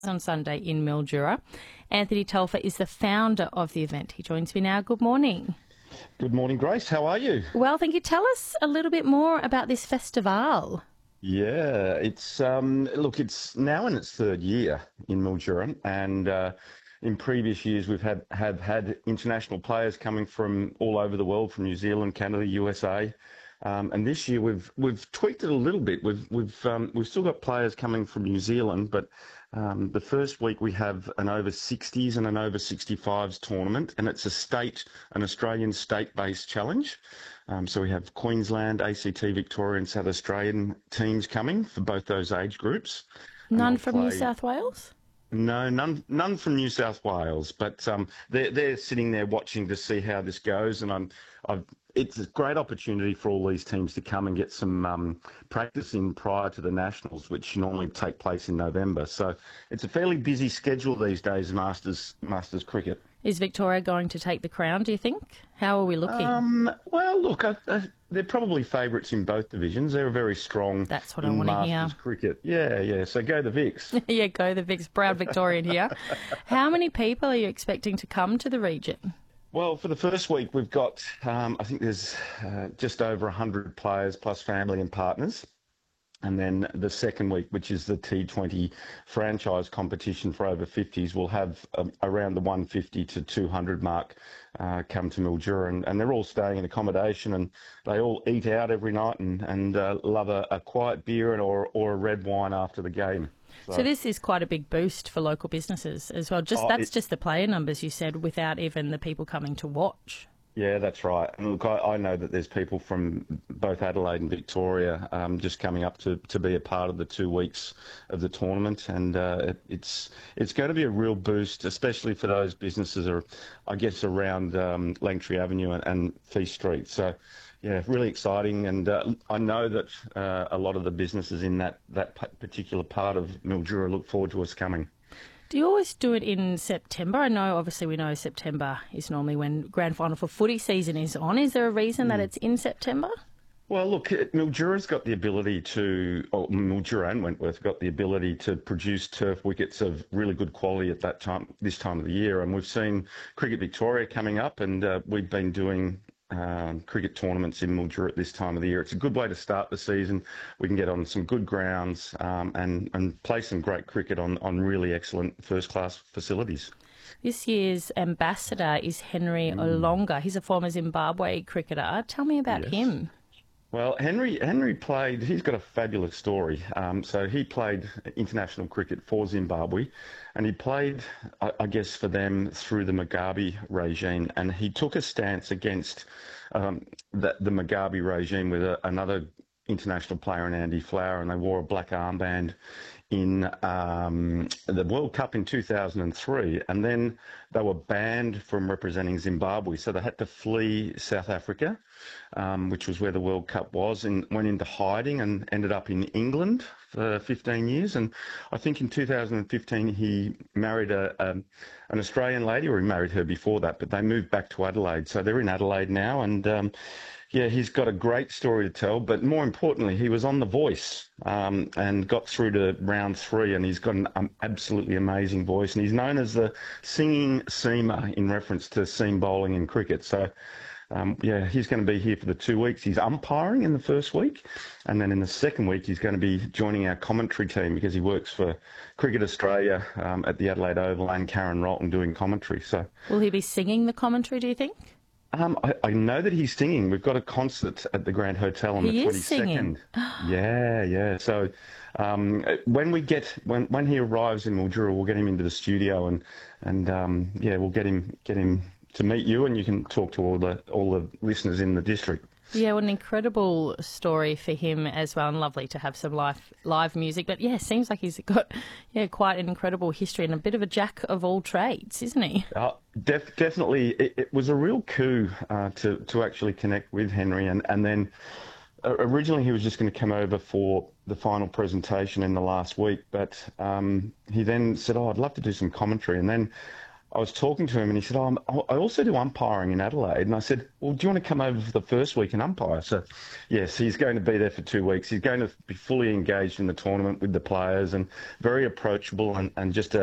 on Sunday in Mildura. Anthony Telfer is the founder of the event. He joins me now. Good morning. Good morning, Grace. How are you? Well, thank you. Tell us a little bit more about this festival. Yeah, it's now in its third year in Mildura, and in previous years we've had international players coming from all over the world, from New Zealand, Canada, USA. And this year we've tweaked it a little bit. We've still got players coming from New Zealand, but the first week we have an over 60s and an over 65s tournament, and it's an Australian state-based challenge. So we have Queensland, ACT, Victoria, and South Australian teams coming for both those age groups. None from New South Wales? No, none from New South Wales, but they're sitting there watching to see how this goes, and it's a great opportunity for all these teams to come and get some practice in prior to the Nationals, which normally take place in November. So it's a fairly busy schedule these days, Masters cricket. Is Victoria going to take the crown, do you think? How are we looking? Well, look, they're probably favourites in both divisions. They're very strong. That's what I want to hear. Masters cricket. Yeah. So go the Vics. Yeah, go the Vics. Proud Victorian here. How many people are you expecting to come to the region? Well, for the first week, we've got, I think there's just over 100 players plus family and partners. And then the second week, which is the T20 franchise competition for over 50s, we'll have around the 150 to 200 mark come to Mildura. And they're all staying in accommodation, and they all eat out every night and love a quiet beer or a red wine after the game. So this is quite a big boost for local businesses as well. That's just the player numbers you said, without even the people coming to watch. Yeah, that's right. And look, I know that there's people from both Adelaide and Victoria just coming up to be a part of the 2 weeks of the tournament, and it's going to be a real boost, especially for those businesses, I guess, around Langtree Avenue and Feast Street. So, yeah, really exciting, and I know that a lot of the businesses in that particular part of Mildura look forward to us coming. Do you always do it in September? I know, obviously, we know September is normally when grand final for footy season is on. Is there a reason that it's in September? Well, look, Mildura's got the ability Mildura and Wentworth got the ability to produce turf wickets of really good quality at this time of the year. And we've seen Cricket Victoria coming up, and we've been doing cricket tournaments in Mildura at this time of the year. It's a good way to start the season. We can get on some good grounds and play some great cricket on really excellent first-class facilities. This year's ambassador is Henry Olonga. He's a former Zimbabwe cricketer. Tell me about him. Well, Henry played, he's got a fabulous story. So he played international cricket for Zimbabwe, and he played, I guess, for them through the Mugabe regime, and he took a stance against the Mugabe regime with another international player, in Andy Flower, and they wore a black armband in the World Cup in 2003, and then they were banned from representing Zimbabwe, so they had to flee South Africa, which was where the World Cup was, and went into hiding and ended up in England for 15 years. And I think in 2015 he married an Australian lady, or he married her before that, but they moved back to Adelaide, so they're in Adelaide now. And yeah, he's got a great story to tell, but more importantly, he was on The Voice and got through to round 3, and he's got an absolutely amazing voice, and he's known as the singing seamer in reference to seam bowling in cricket. So, yeah, he's going to be here for the 2 weeks. He's umpiring in the first week, and then in the second week he's going to be joining our commentary team because he works for Cricket Australia at the Adelaide Oval and Karen Rolton doing commentary. So, will he be singing the commentary, do you think? I know that he's singing. We've got a concert at the Grand Hotel on the 22nd. Is singing. Yeah. So when he arrives in Mildura, we'll get him into the studio and we'll get him to meet you, and you can talk to all the listeners in the district. Yeah, what an incredible story for him as well, and lovely to have some live music. But yeah, seems like he's got quite an incredible history and a bit of a jack of all trades, isn't he? Definitely. It was a real coup to actually connect with Henry, and then originally he was just going to come over for the final presentation in the last week, but he then said, I'd love to do some commentary, and then I was talking to him and he said, I also do umpiring in Adelaide. And I said, well, do you want to come over for the first week and umpire? So, yes, he's going to be there for 2 weeks. He's going to be fully engaged in the tournament with the players and very approachable and just